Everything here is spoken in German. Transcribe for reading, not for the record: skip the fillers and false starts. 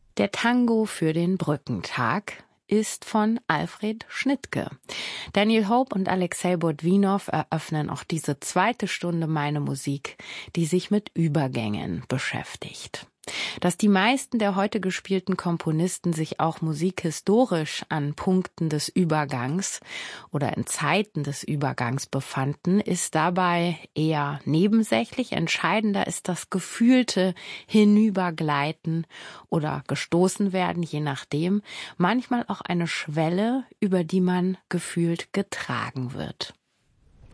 Der Tango für den Brückentag ist von Alfred Schnittke. Daniel Hope und Alexei Bordwinow eröffnen auch diese zweite Stunde Meine Musik, die sich mit Übergängen beschäftigt. Dass die meisten der heute gespielten Komponisten sich auch musikhistorisch an Punkten des Übergangs oder in Zeiten des Übergangs befanden, ist dabei eher nebensächlich. Entscheidender ist das gefühlte Hinübergleiten oder gestoßen werden, je nachdem. Manchmal auch eine Schwelle, über die man gefühlt getragen wird.